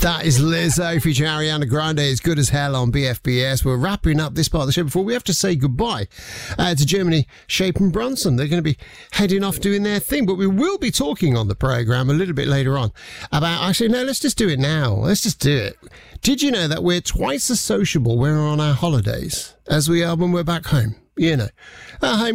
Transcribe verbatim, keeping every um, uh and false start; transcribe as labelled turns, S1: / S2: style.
S1: That is Lizzo featuring Ariana Grande. It's Good as Hell on B F B S. We're wrapping up this part of the show before we have to say goodbye uh, to Germany, Shape and Bronson. They're going to be heading off doing their thing, but we will be talking on the programme a little bit later on about, actually, no, let's just do it now. Let's just do it. Did you know that we're twice as sociable when we're on our holidays as we are when we're back home? You know, at home